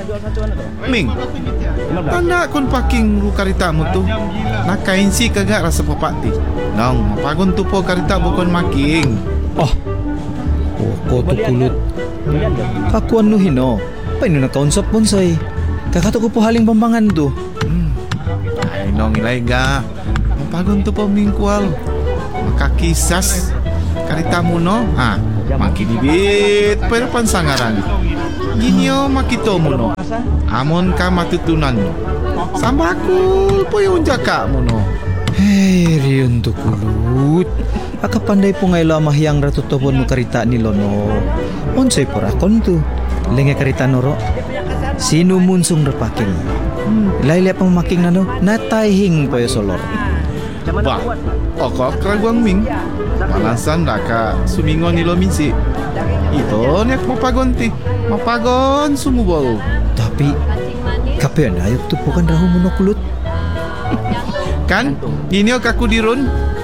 Ming, tanda kon paking lu karitamu tu. Nakain si kagak rasa papati. Nong, mapagon tu po karita bukan making. Oh, ko to kulot. Kakuan no hino. Paano na kaunsap bonsai? Kakato ko po haling pambangan to. Ay, nong ilay ga. Mapagon tu po mingkwal. Makakisas. Karitamu no? Ha, makidibit. Pero pansangaran. Ginyo makito mo no. Amon ka matutunan no. Sambakul po yung jaka mo no. Hey, riyon to kulot. Akapanday po ngay lamahiyang ratutopon mo karita ni Lono. Onsay porakon to. Lenge karita noro. Sino munsong rapaking? Laila pang making na no. Natayhing po yung solor. Ba, oko keraguang ming. Malasan daka sumingon ni Lominsi. Ito niyak mapagonti. Mapagon sumubol. Tapi, kape na ayok tupukan raho mo no kulot. Kan, ini kaku dirun.